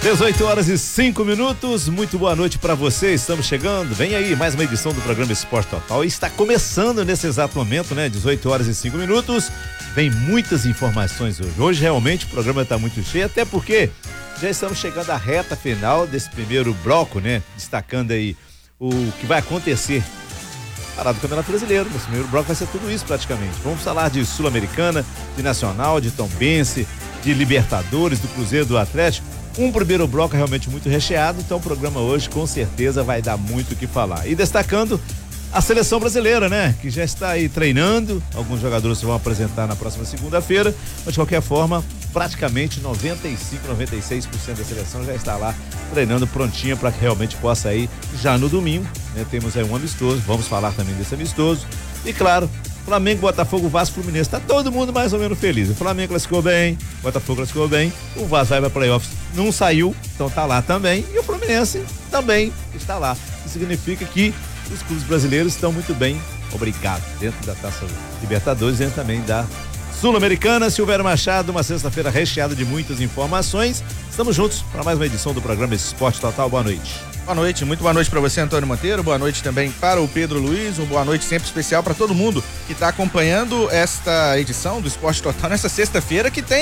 18h05, muito boa noite para você, estamos chegando, vem aí mais uma edição do programa Esporte Total, está começando nesse exato momento, né, 18h05, vem muitas informações hoje realmente o programa está muito cheio, até porque já estamos chegando à reta final desse primeiro bloco, né, destacando aí o que vai acontecer parado do Campeonato Brasileiro. Nesse primeiro bloco vai ser tudo isso praticamente. Vamos falar de Sul-Americana, de Nacional, de Tombense, de Libertadores, do Cruzeiro, do Atlético. Um primeiro bloco realmente muito recheado, então o programa hoje com certeza vai dar muito o que falar. E destacando a seleção brasileira, né? Que já está aí treinando, alguns jogadores se vão apresentar na próxima segunda-feira, mas de qualquer forma, praticamente 96% da seleção já está lá treinando prontinha para que realmente possa ir já no domingo, né? Temos aí um amistoso, vamos falar também desse amistoso. E claro, Flamengo, Botafogo, Vasco, Fluminense, tá todo mundo mais ou menos feliz. O Flamengo classificou bem, o Botafogo classificou bem, o Vasco vai para playoffs, não saiu, então tá lá também, e o Fluminense também está lá. Isso significa que os clubes brasileiros estão muito bem, obrigado, dentro da Taça Libertadores, dentro também da Sul-Americana. Silvério Machado, uma sexta-feira recheada de muitas informações. Estamos juntos para mais uma edição do programa Esporte Total. Boa noite. Boa noite, muito boa noite para você, Antônio Monteiro, boa noite também para o Pedro Luiz, uma boa noite sempre especial para todo mundo que está acompanhando esta edição do Esporte Total nessa sexta-feira, que tem